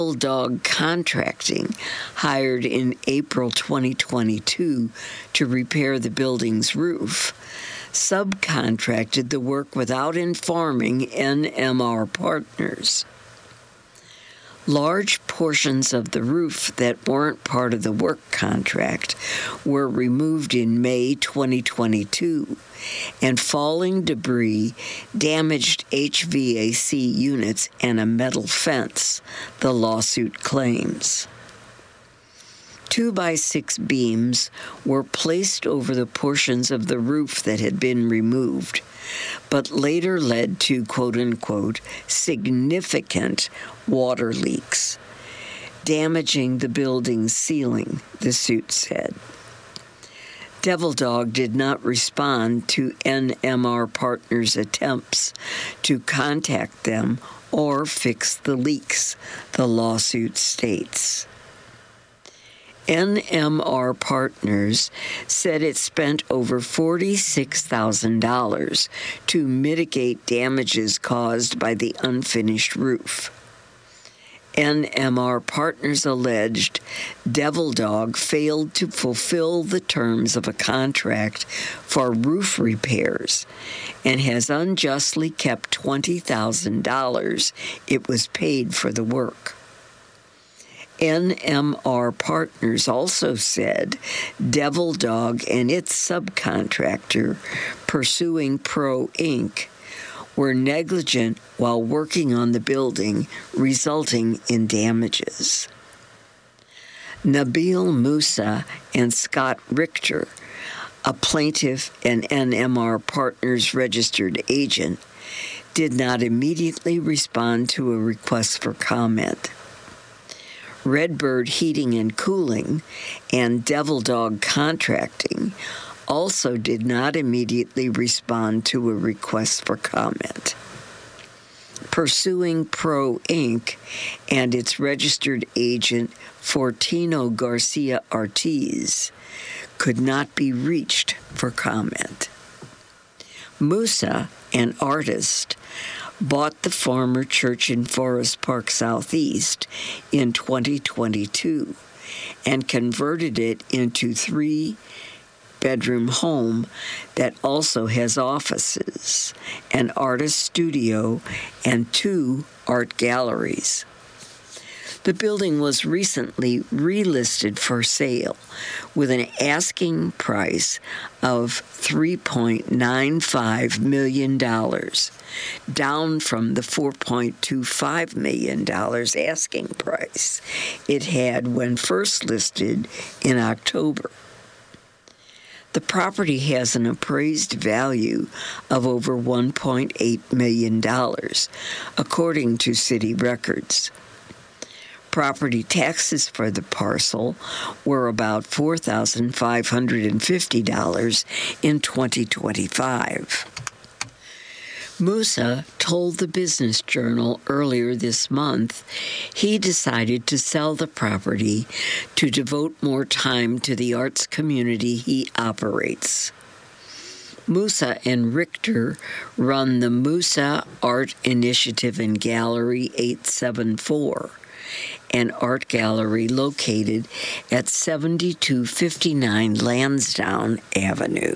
Dog Contracting, hired in April 2022 to repair the building's roof, subcontracted the work without informing NMR Partners. Large portions of the roof that weren't part of the work contract were removed in May 2022, and falling debris damaged HVAC units and a metal fence, the lawsuit claims. 2x6 beams were placed over the portions of the roof that had been removed, but later led to, quote-unquote, significant water leaks, damaging the building's ceiling, the suit said. Devil Dog did not respond to NMR Partners' attempts to contact them or fix the leaks, the lawsuit states. NMR Partners said it spent over $46,000 to mitigate damages caused by the unfinished roof. NMR Partners alleged Devil Dog failed to fulfill the terms of a contract for roof repairs and has unjustly kept $20,000 it was paid for the work. NMR Partners also said Devil Dog and its subcontractor, Pursuing Pro Inc., were negligent while working on the building, resulting in damages. Nabil Musa and Scott Richter, a plaintiff and NMR Partners registered agent, did not immediately respond to a request for comment. Redbird Heating and Cooling and Devil Dog Contracting also did not immediately respond to a request for comment. Pursuing Pro Inc. and its registered agent Fortino Garcia Ortiz could not be reached for comment. Musa, an artist, bought the former church in Forest Park Southeast in 2022 and converted it into 3-bedroom home that also has offices, an artist studio, and 2 art galleries. The building was recently relisted for sale with an asking price of $3.95 million, down from the $4.25 million asking price it had when first listed in October. The property has an appraised value of over $1.8 million, according to city records. Property taxes for the parcel were about $4,550 in 2025. Musa told the Business Journal earlier this month he decided to sell the property to devote more time to the arts community he operates. Musa and Richter run the Musa Art Initiative and Gallery 874, an art gallery located at 7259 Lansdowne Avenue.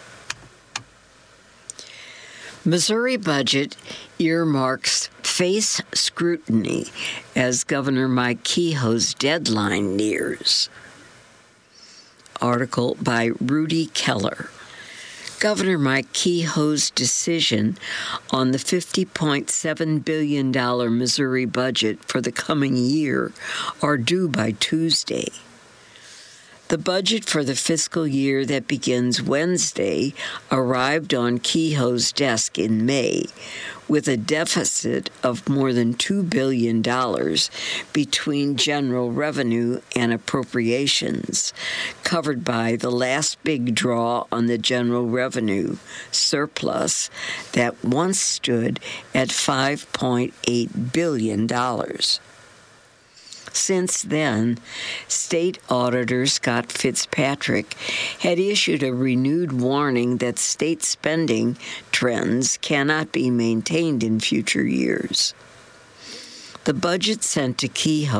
Missouri budget earmarks face scrutiny as Governor Mike Kehoe's deadline nears. Article by Rudy Keller. Governor Mike Kehoe's decision on the $50.7 billion Missouri budget for the coming year are due by Tuesday. The budget for the fiscal year that begins Wednesday arrived on Kehoe's desk in May, with a deficit of more than $2 billion between general revenue and appropriations, covered by the last big draw on the general revenue surplus that once stood at $5.8 billion. Since then, State Auditor Scott Fitzpatrick had issued a renewed warning that state spending trends cannot be maintained in future years. The budget sent to Kehoe